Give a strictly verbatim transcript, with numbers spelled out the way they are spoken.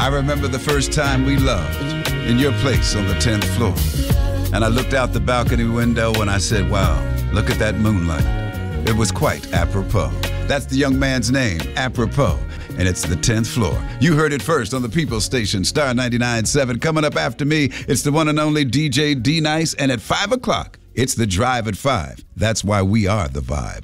I remember the first time we loved in your place on the tenth floor. And I looked out the balcony window and I said, wow, look at that moonlight. It was quite apropos. That's the young man's name, Apropos, and it's the tenth floor. You heard it first on the People's Station, Star ninety-nine point seven. Coming up after me, it's the one and only D J D-Nice, and at five o'clock, it's The Drive at five. That's why we are the vibe.